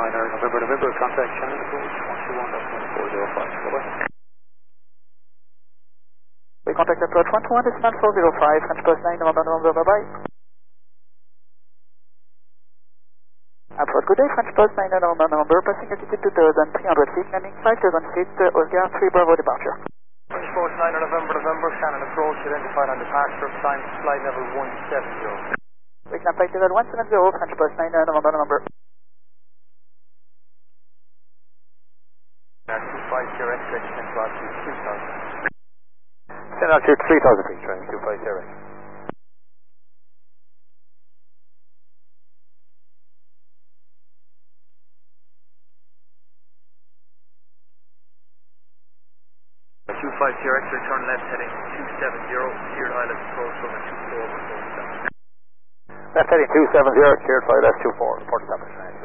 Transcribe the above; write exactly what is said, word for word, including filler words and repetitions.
niner, November, November, contact Shannon approach one two one point four zero five. Bye-bye. We contact approach one two one, decimal four zero five, French Post nine, November, November, bye-bye. Approach, good day, French Post nine, November, November, passing altitude two thousand three hundred feet, landing five thousand feet, uh, Oscar three Bravo departure. French Post nine, November, November, Shannon approach, identified on departure, climb flight level one seven zero. We can flight level one seven zero, French Post nine, November, November. two five zero, X-ray, Central altitude three thousand. Send altitude three thousand feet, trying two five zero. two five zero, X-ray, turn left heading two seven zero, cleared I L S approach over two four one four seven. Left heading two seven zero, cleared flight left two four, report to